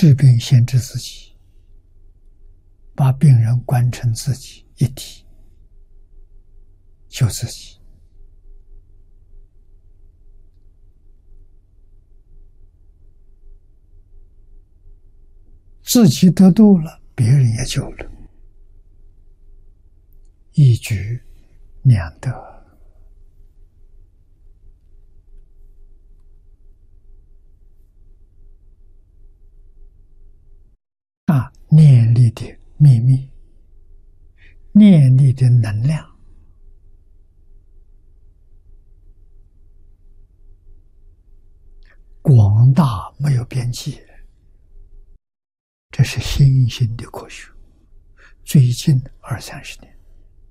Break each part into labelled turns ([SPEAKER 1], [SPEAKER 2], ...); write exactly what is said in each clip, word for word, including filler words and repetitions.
[SPEAKER 1] 治病先治自己，把病人观成自己一体，救自己。自己得度了，别人也救了，一举两得。啊，念力的秘密，念力的能量，广大没有边际。这是新兴的科学，最近二三十年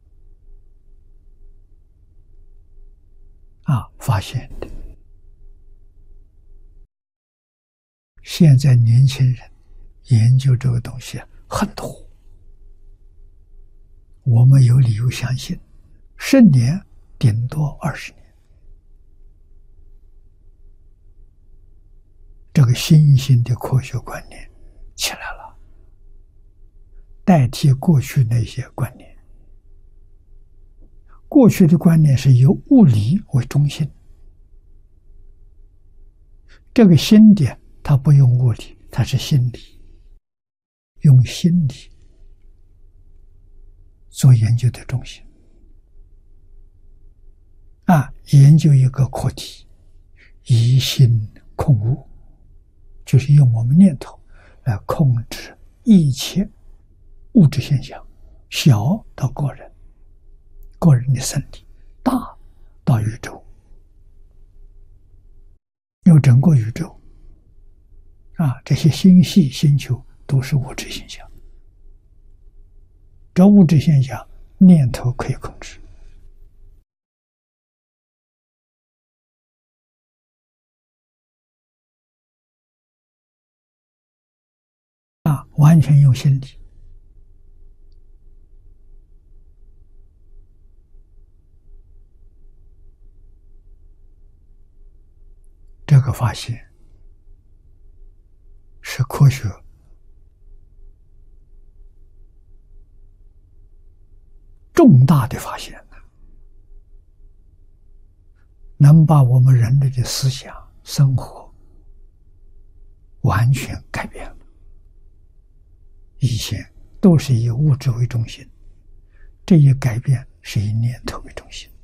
[SPEAKER 1] 啊发现的。现在年轻人研究这个东西很多，我们有理由相信，十年顶多二十年，这个新兴的科学观念起来了，代替过去那些观念。过去的观念是以物理为中心，这个新的它不用物理，它是心理，用心理做研究的中心。啊，研究一个课题，疑心控物，就是用我们念头来控制一切物质现象，小到个人，个人的身体，大到宇宙，有整个宇宙啊，这些星系星球都是物质现象，这物质现象念头可以控制。啊，完全用心理。这个发现是科学重大的发现，能把我们人类的思想、生活完全改变了。以前都是以物质为中心，这一改变是以念头为中心。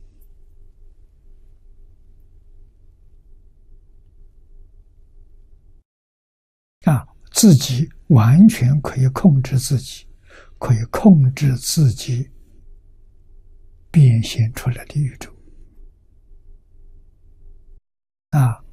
[SPEAKER 1] 啊，自己完全可以控制自己，可以控制自己变现出来的宇宙。啊，